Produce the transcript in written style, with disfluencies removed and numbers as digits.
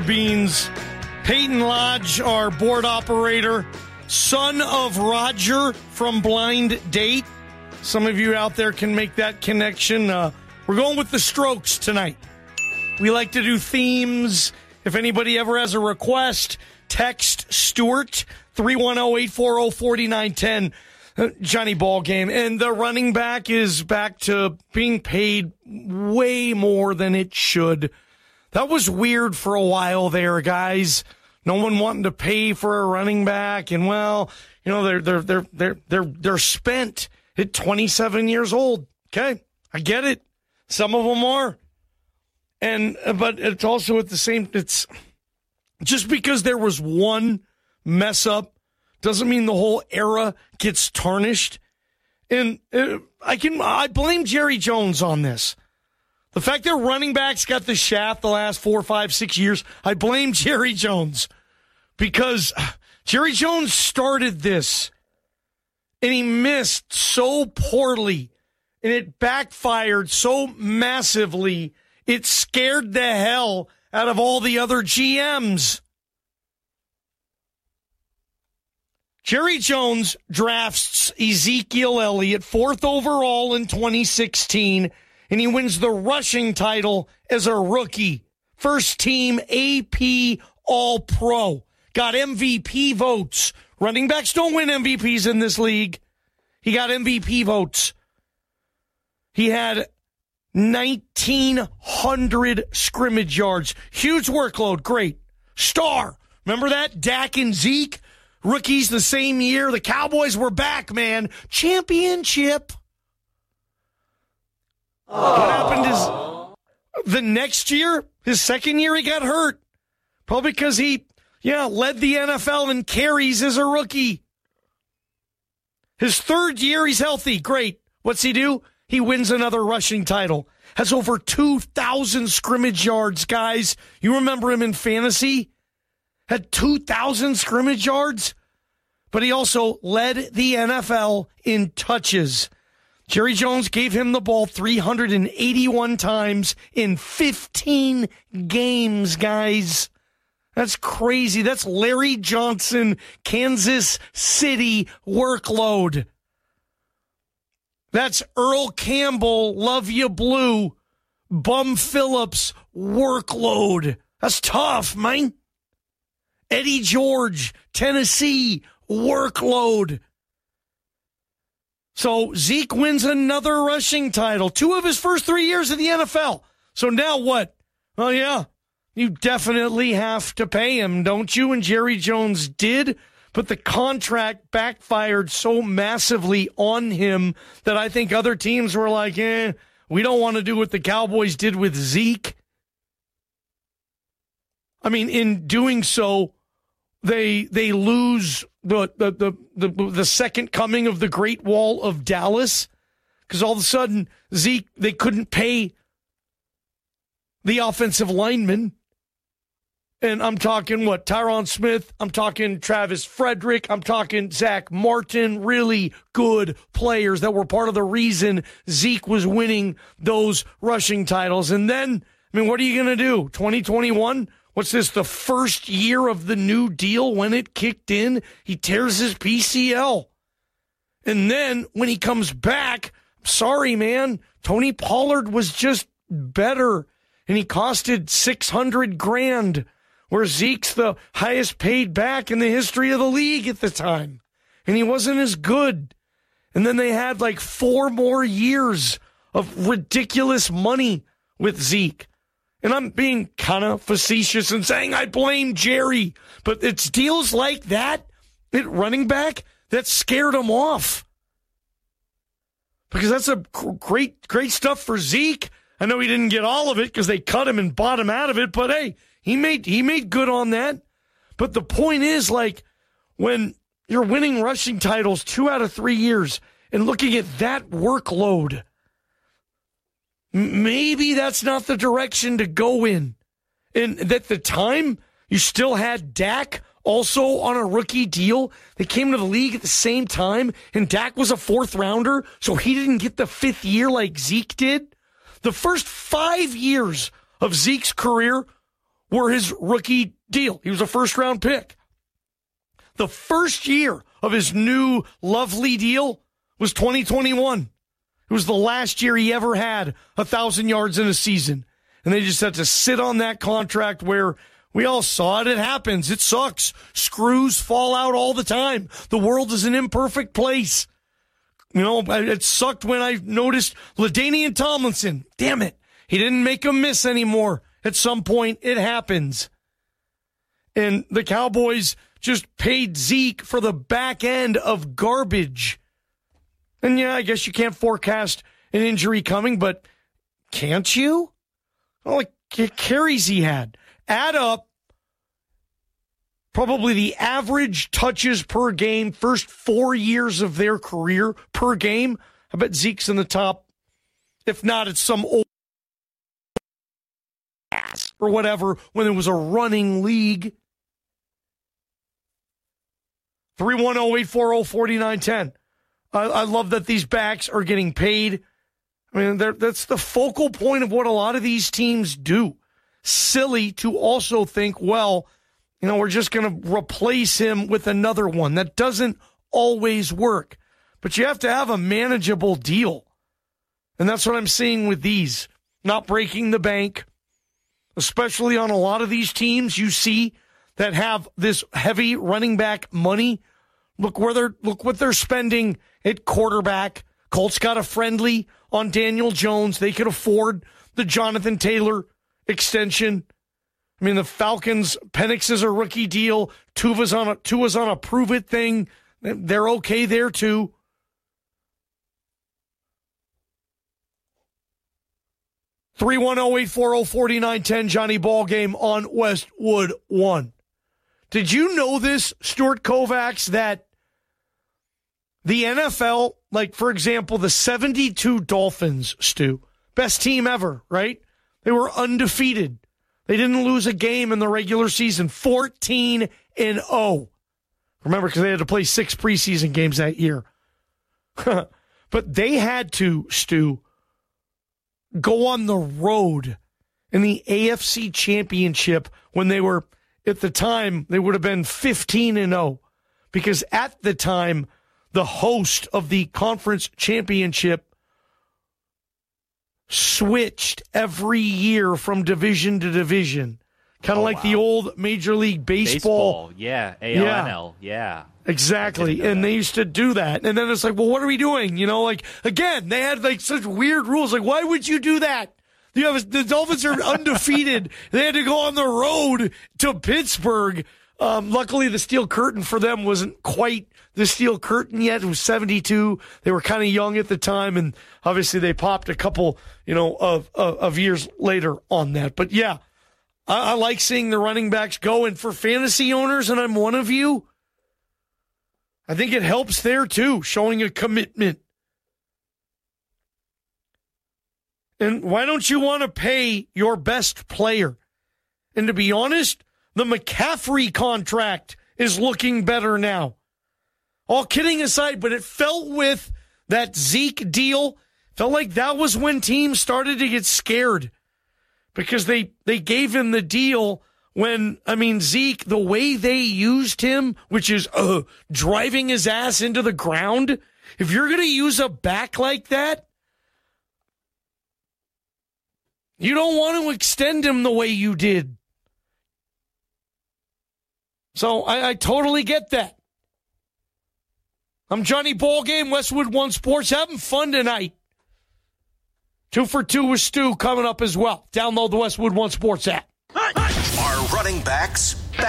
Beans. Peyton Lodge, our board operator, son of Roger from Blind Date. Some of you out there can make that connection. We're going with the Strokes tonight. We like to do themes. If anybody ever has a request, text Stuart, 310-840-4910. Johnny Ballgame. And the running back is back to being paid way more than it should. That was weird for a while there, guys. No one wanting to pay for a running back, and well, you know they're spent at 27 years old. Okay, I get it. Some of them are, but it's also at the same. It's just because there was one mess up doesn't mean the whole era gets tarnished. And I blame Jerry Jones on this. The fact that running backs got the shaft the last 4, 5, 6 years, I blame Jerry Jones because Jerry Jones started this and he missed so poorly and it backfired so massively, it scared the hell out of all the other GMs. Jerry Jones drafts Ezekiel Elliott 4th overall in 2016, and he wins the rushing title as a rookie. First team AP All-Pro. Got MVP votes. Running backs don't win MVPs in this league. He got MVP votes. He had 1,900 scrimmage yards. Huge workload. Great. Star. Remember that? Dak and Zeke? Rookies the same year. The Cowboys were back, man. Championship. What happened is the next year, his second year, he got hurt. Probably because he, led the NFL in carries as a rookie. His third year, he's healthy. Great. What's he do? He wins another rushing title. Has over 2,000 scrimmage yards, guys. You remember him in fantasy? Had 2,000 scrimmage yards. But he also led the NFL in touches. Jerry Jones gave him the ball 381 times in 15 games, guys. That's crazy. That's Larry Johnson, Kansas City workload. That's Earl Campbell, Love You Blue, Bum Phillips workload. That's tough, man. Eddie George, Tennessee workload. So Zeke wins another rushing title. 2 of his first 3 years in the NFL. So now what? Well, yeah, you definitely have to pay him, don't you? And Jerry Jones did. But the contract backfired so massively on him that I think other teams were like, we don't want to do what the Cowboys did with Zeke. I mean, in doing so, they lose the second coming of the Great Wall of Dallas, because all of a sudden Zeke, they couldn't pay the offensive linemen. And I'm talking Tyron Smith, I'm talking Travis Frederick, I'm talking Zach Martin, really good players that were part of the reason Zeke was winning those rushing titles. And then, what are you going to do? 2021? What's this, the first year of the new deal when it kicked in? He tears his PCL. And then when he comes back, sorry, man, Tony Pollard was just better. And he costed $600,000, where Zeke's the highest paid back in the history of the league at the time. And he wasn't as good. And then they had 4 more years of ridiculous money with Zeke. And I'm being kind of facetious and saying I blame Jerry, but it's deals like that at running back that scared him off. Because that's a great stuff for Zeke. I know he didn't get all of it because they cut him and bought him out of it, but hey, he made good on that. But the point is, when you're winning rushing titles 2 out of 3 years and looking at that workload, maybe that's not the direction to go in. And at the time, you still had Dak also on a rookie deal. They came to the league at the same time, and Dak was a 4th rounder, so he didn't get the 5th year like Zeke did. The first 5 years of Zeke's career were his rookie deal. He was a first-round pick. The first year of his new lovely deal was 2021. It was the last year he ever had 1,000 yards in a season. And they just had to sit on that contract where we all saw it. It happens. It sucks. Screws fall out all the time. The world is an imperfect place. You know, it sucked when I noticed LaDainian Tomlinson. Damn it. He didn't make a miss anymore. At some point, it happens. And the Cowboys just paid Zeke for the back end of garbage. And yeah, I guess you can't forecast an injury coming, but can't you? Well, like carries he had. Add up probably the average touches per game, first 4 years of their career per game. I bet Zeke's in the top. If not, it's some old ass or whatever when it was a running league. 310-840-4910. I love that these backs are getting paid. I mean, that's the focal point of what a lot of these teams do. Silly to also think, well, you know, we're just going to replace him with another one. That doesn't always work. But you have to have a manageable deal. And that's what I'm seeing with these. Not breaking the bank, especially on a lot of these teams you see that have this heavy running back money. Look what they're spending at quarterback. Colts got a friendly on Daniel Jones. They could afford the Jonathan Taylor extension. I mean, the Falcons, Penix is a rookie deal. Tua's on a prove it thing. They're okay there too. Three 310-840-4910, Johnny Ballgame on Westwood One. Did you know this, Stuart Kovacs, that the NFL, like, for example, the 72 Dolphins, Stu, best team ever, right? They were undefeated. They didn't lose a game in the regular season, 14-0. Remember, because they had to play 6 preseason games that year. But they had to, Stu, go on the road in the AFC Championship when they were, at the time, they would have been 15-0. Because at the time, the host of the conference championship switched every year from division to division. Kind of like the old Major League Baseball. Yeah, ALNL, yeah. Exactly, and they used to do that. And then it's like, well, what are we doing? You know, like, again, they had like such weird rules. Like, why would you do that? The Dolphins are undefeated. They had to go on the road to Pittsburgh. Luckily, the steel curtain for them wasn't quite the steel curtain yet. It was 72. They were kind of young at the time, and obviously they popped a couple, of years later on that. But yeah, I like seeing the running backs go. And for fantasy owners, and I'm one of you, I think it helps there too, showing a commitment. And why don't you want to pay your best player? And to be honest, the McCaffrey contract is looking better now. All kidding aside, but it felt with that Zeke deal, felt like that was when teams started to get scared because they gave him the deal when, Zeke, the way they used him, which is driving his ass into the ground, if you're going to use a back like that, you don't want to extend him the way you did. So I totally get that. I'm Johnny Ballgame, Westwood One Sports, having fun tonight. 2 for 2 with Stu coming up as well. Download the Westwood One Sports app. Are running backs